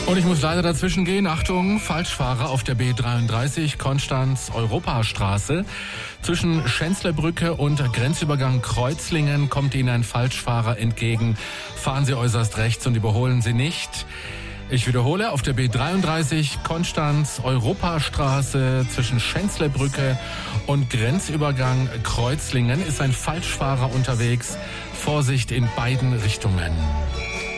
Und ich muss leider dazwischen gehen. Achtung, Falschfahrer auf der B33 Konstanz-Europastraße. Zwischen Schänzlerbrücke und Grenzübergang Kreuzlingen kommt Ihnen ein Falschfahrer entgegen. Fahren Sie äußerst rechts und überholen Sie nicht. Ich wiederhole, auf der B33 Konstanz-Europastraße zwischen Schänzlerbrücke und Grenzübergang Kreuzlingen ist ein Falschfahrer unterwegs. Vorsicht in beiden Richtungen.